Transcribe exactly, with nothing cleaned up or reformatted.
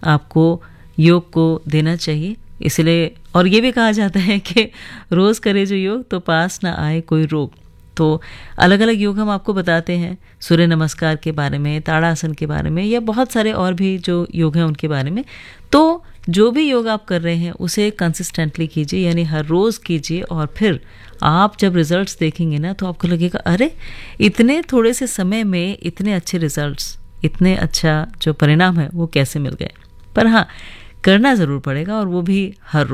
आपको योग को देना चाहिए। इसलिए और ये भी कहा जाता है कि रोज़ करे जो योग तो पास ना आए कोई रोग। तो अलग अलग योग हम आपको बताते हैं, सूर्य नमस्कार के बारे में, ताड़ासन के बारे में, या बहुत सारे और भी जो योग हैं उनके बारे में। तो जो भी योग आप कर रहे हैं उसे कंसिस्टेंटली कीजिए, यानी हर रोज़ कीजिए, और फिर आप जब रिजल्ट्स देखेंगे ना तो आपको लगेगा अरे इतने थोड़े से समय में इतने अच्छे रिजल्ट्स, इतने अच्छा जो परिणाम है वो कैसे मिल गए। पर हाँ, करना ज़रूर पड़ेगा, और वो भी हर रोज़।